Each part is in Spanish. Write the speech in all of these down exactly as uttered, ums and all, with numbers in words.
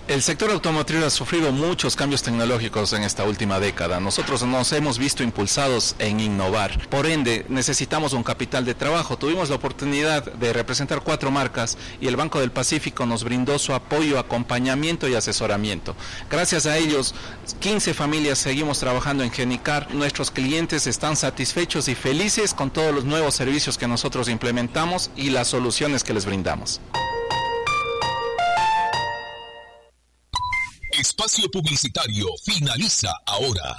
El sector automotriz ha sufrido muchos cambios tecnológicos en esta última década. Nosotros nos hemos visto impulsados en innovar. Por ende, necesitamos un capital de trabajo. Tuvimos la oportunidad de representar cuatro marcas y el Banco del Pacífico nos brindó su apoyo, acompañamiento y asesoramiento. Gracias a ellos, quince familias seguimos trabajando en Genicar. Nuestros clientes están satisfechos y felices con todos los nuevos servicios que nosotros implementamos y las soluciones que les brindamos. Espacio publicitario finaliza ahora.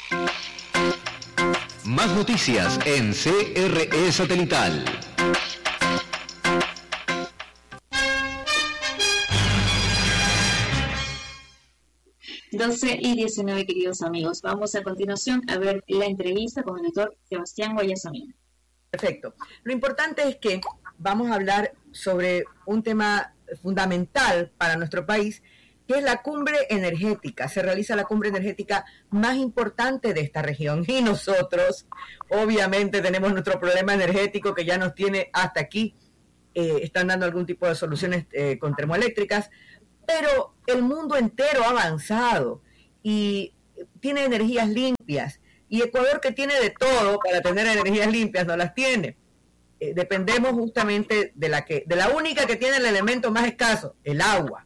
Más noticias en C R E Satelital. doce y diecinueve, queridos amigos. Vamos a continuación a ver la entrevista con el doctor Sebastián Guayasamín. Perfecto. Lo importante es que vamos a hablar sobre un tema fundamental para nuestro país, que es la cumbre energética. Se realiza la cumbre energética más importante de esta región y nosotros obviamente tenemos nuestro problema energético que ya nos tiene hasta aquí. Eh, están dando algún tipo de soluciones eh, con termoeléctricas, pero el mundo entero ha avanzado y tiene energías limpias, y Ecuador, que tiene de todo para tener energías limpias, no las tiene. Eh, dependemos justamente de la, que, de la única que tiene el elemento más escaso, el agua.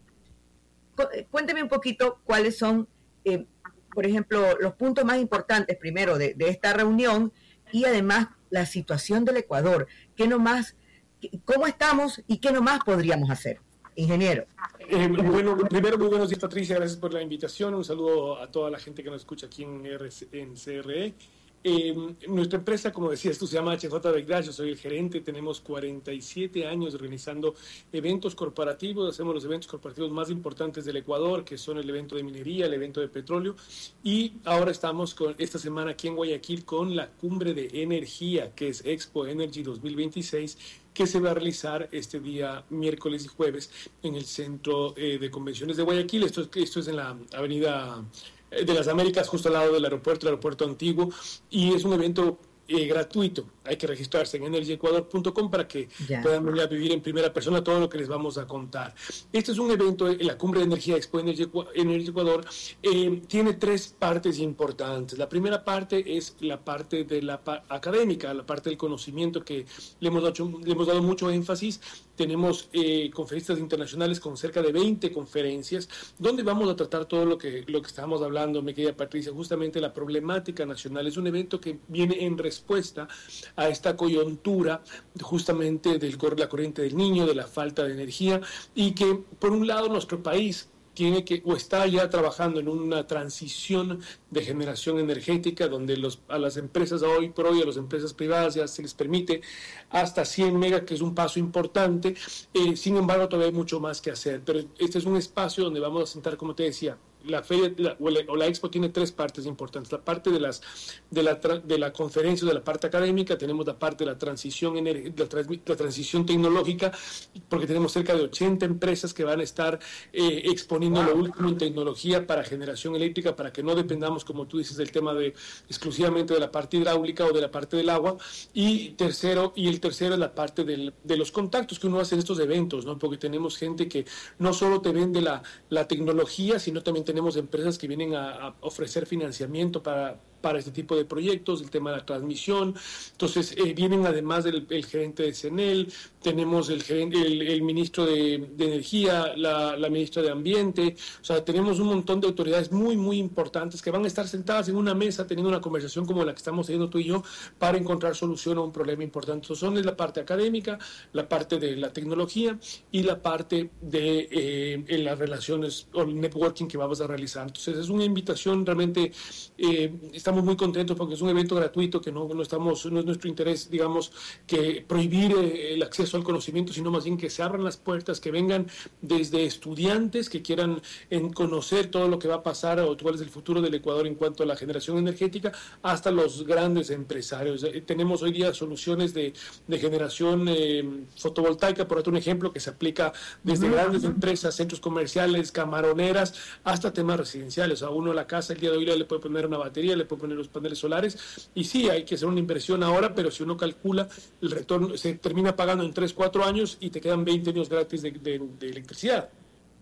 Cuénteme un poquito cuáles son, eh, por ejemplo, los puntos más importantes primero de, de esta reunión, y además la situación del Ecuador. ¿Qué nomás, cómo estamos y qué nomás podríamos hacer? Ingeniero. Eh, bueno, primero, muy buenos días, Patricia, gracias por la invitación. Un saludo a toda la gente que nos escucha aquí en, R C, en C R E. Eh, nuestra empresa, como decías tú, se llama H J Begdash, yo soy el gerente. Tenemos cuarenta y siete años organizando eventos corporativos. Hacemos los eventos corporativos más importantes del Ecuador, que son el evento de minería, el evento de petróleo, y ahora estamos con esta semana aquí en Guayaquil con la cumbre de energía, que es Expo Energy dos mil veintiséis, que se va a realizar este día miércoles y jueves en el Centro eh, de Convenciones de Guayaquil. Esto, esto es en la avenida de las Américas, justo al lado del aeropuerto, el aeropuerto antiguo, y es un evento eh, gratuito. Hay que registrarse en energy ecuador punto com para que ya puedan venir a vivir en primera persona todo lo que les vamos a contar. Este es un evento, la Cumbre de Energía Expo Energy, Energy Ecuador, eh, tiene tres partes importantes. La primera parte es la parte de la pa- académica, la parte del conocimiento, que le hemos dado, le hemos dado mucho énfasis. Tenemos eh, conferencistas internacionales con cerca de veinte conferencias, donde vamos a tratar todo lo que, lo que estábamos hablando, mi querida Patricia, justamente la problemática nacional. Es un evento que viene en respuesta a esta coyuntura justamente de la corriente del Niño, de la falta de energía, y que por un lado nuestro país tiene que, o está ya trabajando en una transición de generación energética, donde los, a las empresas hoy por hoy, a las empresas privadas ya se les permite hasta cien megas, que es un paso importante. Eh, sin embargo, todavía hay mucho más que hacer, pero este es un espacio donde vamos a sentar, como te decía, la feria la, o, la, o la expo tiene tres partes importantes: la parte de las de la de la conferencia, de la parte académica, tenemos la parte de la transición ener, la, trans, la transición tecnológica, porque tenemos cerca de ochenta empresas que van a estar eh, exponiendo wow. lo último en tecnología para generación eléctrica, para que no dependamos, como tú dices, del tema de exclusivamente de la parte hidráulica o de la parte del agua. Y tercero y el tercero es la parte del, de los contactos que uno hace en estos eventos, ¿no? Porque tenemos gente que no solo te vende la, la tecnología, sino también tenemos empresas que vienen a, a ofrecer financiamiento para, para este tipo de proyectos, el tema de la transmisión. Entonces, eh, vienen además del el gerente de CENEL, tenemos el, gerente, el, el ministro de, de Energía, la, la ministra de Ambiente. O sea, tenemos un montón de autoridades muy, muy importantes que van a estar sentadas en una mesa teniendo una conversación como la que estamos teniendo tú y yo para encontrar solución a un problema importante. Entonces, son la parte académica, la parte de la tecnología y la parte de eh, en las relaciones o el networking que vamos a realizar. Entonces, es una invitación realmente, eh, estamos muy contentos porque es un evento gratuito, que no, no, estamos, no es nuestro interés, digamos, que prohibir eh, el acceso al conocimiento, sino más bien que se abran las puertas, que vengan desde estudiantes que quieran en conocer todo lo que va a pasar o cuál es el futuro del Ecuador en cuanto a la generación energética, hasta los grandes empresarios. Eh, tenemos hoy día soluciones de, de generación eh, fotovoltaica, por otro un ejemplo, que se aplica desde uh-huh. grandes empresas, centros comerciales, camaroneras, hasta temas residenciales. A uno la casa el día de hoy le puede poner una batería, le puede poner los paneles solares, y sí, hay que hacer una inversión ahora, pero si uno calcula el retorno, se termina pagando en tres, cuatro años y te quedan veinte años gratis de, de, de electricidad.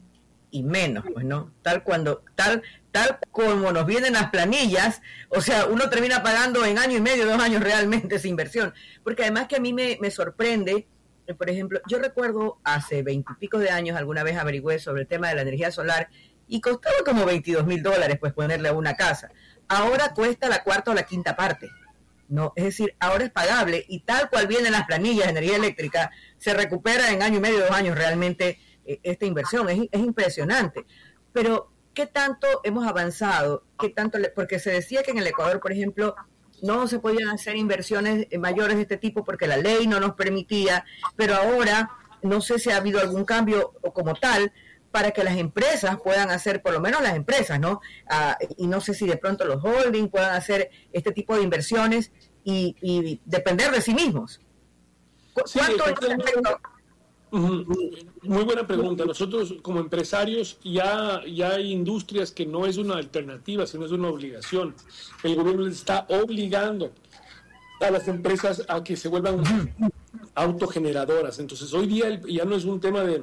y menos, pues no, tal cuando, tal, tal como nos vienen las planillas, o sea, uno termina pagando en año y medio, dos años realmente esa inversión, porque además que a mí me, me sorprende, eh, por ejemplo, yo recuerdo hace veintipico de años, alguna vez averigüé sobre el tema de la energía solar, y costaba como veintidós mil dólares, pues ponerle a una casa, ahora cuesta la cuarta o la quinta parte, no, es decir, ahora es pagable, y tal cual vienen las planillas de energía eléctrica, se recupera en año y medio, dos años realmente esta inversión, es, es impresionante. Pero, ¿qué tanto hemos avanzado? ¿Qué tanto le, porque se decía que en el Ecuador, por ejemplo, no se podían hacer inversiones mayores de este tipo porque la ley no nos permitía, pero ahora no sé si ha habido algún cambio o como tal para que las empresas puedan hacer, por lo menos las empresas, ¿no? Ah, y no sé si de pronto los holdings puedan hacer este tipo de inversiones y, y depender de sí mismos. Sí, ¿Cuánto muy buena pregunta. Nosotros como empresarios ya, ya hay industrias que no es una alternativa, sino es una obligación. El gobierno les está obligando a las empresas a que se vuelvan autogeneradoras. Entonces hoy día ya no es un tema de...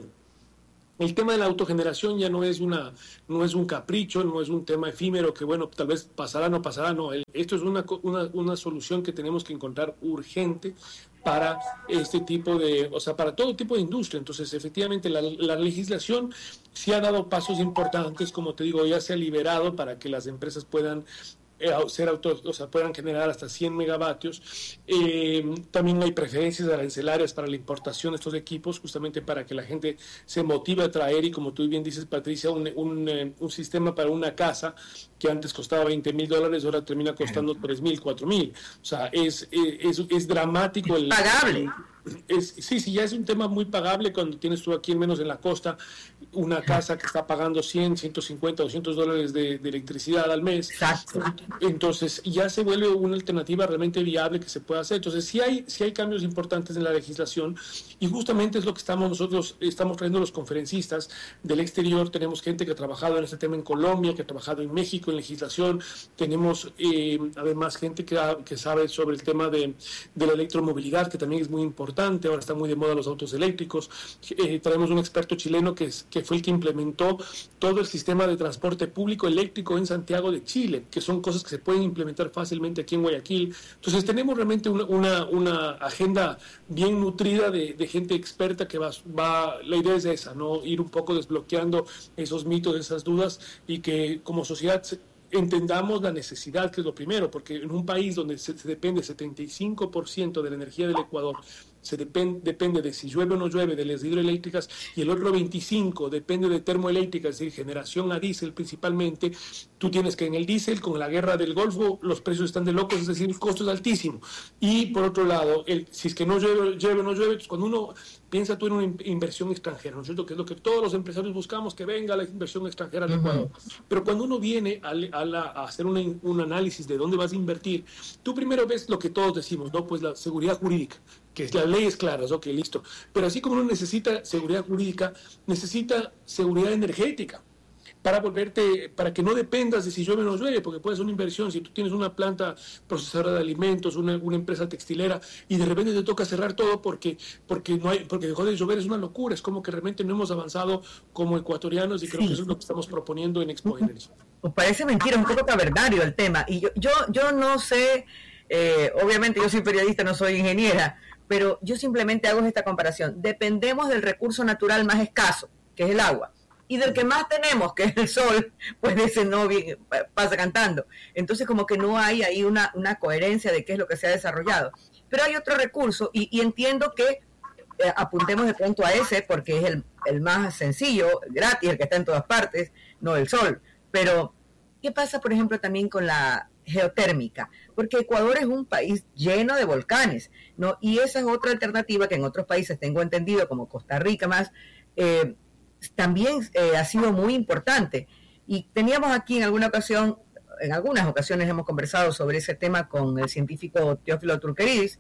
El tema de la autogeneración ya no es una, no es un capricho, no es un tema efímero que, bueno, tal vez pasará, no pasará, no. Esto es una, una, una solución que tenemos que encontrar urgente para este tipo de, o sea, para todo tipo de industria. Entonces, efectivamente, la, la legislación sí ha dado pasos importantes, como te digo, ya se ha liberado para que las empresas puedan Eh, ser auto, o sea, puedan generar hasta cien megavatios. Eh, también hay preferencias arancelarias para la importación de estos equipos, justamente para que la gente se motive a traer, y como tú bien dices, Patricia, un, un, un sistema para una casa que antes costaba veinte mil dólares, ahora termina costando tres mil, cuatro mil. O sea, es, es, es dramático. El, pagable. Es, sí, sí, ya es un tema muy pagable cuando tienes tú aquí, al menos en la costa, una casa que está pagando cien, ciento cincuenta, doscientos dólares de, de electricidad al mes. Exacto. Entonces ya se vuelve una alternativa realmente viable que se pueda hacer. Entonces sí hay, sí hay cambios importantes en la legislación, y justamente es lo que estamos nosotros, estamos trayendo los conferencistas del exterior. Tenemos gente que ha trabajado en este tema en Colombia, que ha trabajado en México en legislación. Tenemos eh, además gente que, ha, que sabe sobre el tema de, de la electromovilidad, que también es muy importante. Ahora están muy de moda los autos eléctricos. Eh, traemos un experto chileno que, es, que fue el que implementó todo el sistema de transporte público eléctrico en Santiago de Chile, que son cosas que se pueden implementar fácilmente aquí en Guayaquil. Entonces tenemos realmente una, una, una agenda bien nutrida de, de gente experta que va, va, la idea es esa, ¿no? Ir un poco desbloqueando esos mitos, esas dudas, y que como sociedad entendamos la necesidad, que es lo primero, porque en un país donde se, se depende setenta y cinco por ciento de la energía del Ecuador, se depend, depende de si llueve o no llueve, de las hidroeléctricas, y el otro veinticinco depende de termoeléctricas, es decir, generación a diésel principalmente. Tú tienes que en el diésel, con la guerra del Golfo, los precios están de locos, es decir, el costo es altísimo. Y por otro lado, el, si es que no llueve, llueve o no llueve, pues cuando uno piensa tú en una inversión extranjera, ¿no es cierto? Que es lo que todos los empresarios buscamos, que venga la inversión extranjera al Ecuador. Pero cuando uno viene a, a, la, a hacer una, un análisis de dónde vas a invertir, tú primero ves lo que todos decimos, ¿no? Pues la seguridad jurídica, que las leyes claras, ok, listo. Pero así como uno necesita seguridad jurídica, necesita seguridad energética para volverte, para que no dependas de si llueve o no llueve, porque puede ser una inversión. Si tú tienes una planta procesadora de alimentos, una, una empresa textilera, y de repente te toca cerrar todo porque porque no hay, porque dejó de llover, es una locura. Es como que realmente no hemos avanzado como ecuatorianos, y creo sí. que eso es lo que estamos proponiendo en Expo Energy. Pues parece mentira, un poco cavernario el tema. Y yo, yo, yo no sé, eh, obviamente yo soy periodista, no soy ingeniera, pero yo simplemente hago esta comparación. Dependemos del recurso natural más escaso, que es el agua, y del que más tenemos, que es el sol, pues ese no viene, pasa cantando. Entonces como que no hay ahí una, una coherencia de qué es lo que se ha desarrollado. Pero hay otro recurso, y, y entiendo que eh, apuntemos de pronto a ese, porque es el, el más sencillo, gratis, el que está en todas partes, no el sol. Pero, ¿qué pasa, por ejemplo, también con la geotérmica? Porque Ecuador es un país lleno de volcanes, ¿no? Y esa es otra alternativa que en otros países, tengo entendido, como Costa Rica más, eh, también eh, ha sido muy importante. Y teníamos aquí en alguna ocasión, en algunas ocasiones hemos conversado sobre ese tema con el científico Teófilo Turqueridis,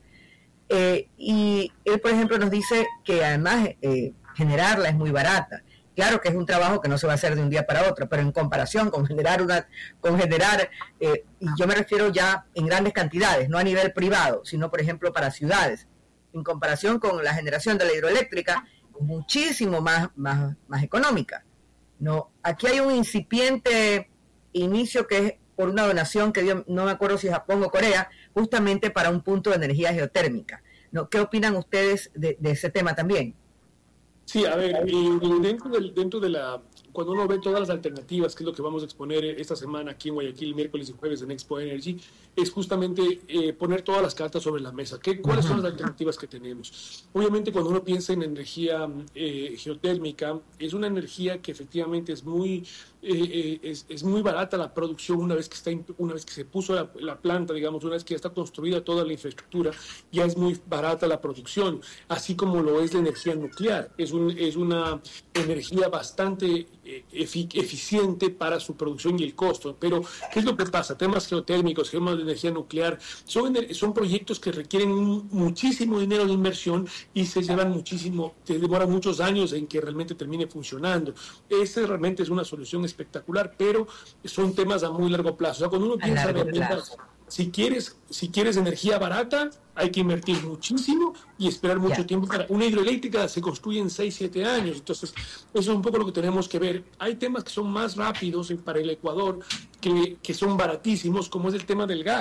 eh, y él, por ejemplo, nos dice que además eh, generarla es muy barata. Claro que es un trabajo que no se va a hacer de un día para otro, pero en comparación con generar una, con generar, eh, y yo me refiero ya en grandes cantidades, no a nivel privado, sino por ejemplo para ciudades, en comparación con la generación de la hidroeléctrica, muchísimo más, más, más económica. No, aquí hay un incipiente inicio que es por una donación que dio, no me acuerdo si Japón o Corea, justamente para un punto de energía geotérmica. ¿No? ¿Qué opinan ustedes de, de ese tema también? Sí, a ver, eh, dentro, del, dentro de la... Cuando uno ve todas las alternativas, que es lo que vamos a exponer esta semana aquí en Guayaquil, miércoles y jueves en Expo Energy, es justamente eh, poner todas las cartas sobre la mesa. ¿Qué, ¿Cuáles son las alternativas que tenemos? Obviamente, cuando uno piensa en energía eh, geotérmica, es una energía que efectivamente es muy, eh, es, es muy barata la producción una vez que, está, una vez que se puso la, la planta, digamos, una vez que ya está construida toda la infraestructura, ya es muy barata la producción, así como lo es la energía nuclear. Es, un, es una energía bastante eficiente para su producción y el costo. Pero, ¿qué es lo que pasa? Temas geotérmicos, temas de energía nuclear, son, son proyectos que requieren un, muchísimo dinero de inversión y se llevan muchísimo, se demoran muchos años en que realmente termine funcionando. Esa realmente es una solución espectacular, pero son temas a muy largo plazo. O sea, cuando uno A piensa largo realmente, plazo. Si quieres, si quieres energía barata, hay que invertir muchísimo y esperar mucho Ya. tiempo. Para una hidroeléctrica se construye en seis, siete años. Entonces, eso es un poco lo que tenemos que ver. Hay temas que son más rápidos para el Ecuador, que, que son baratísimos, como es el tema del gas.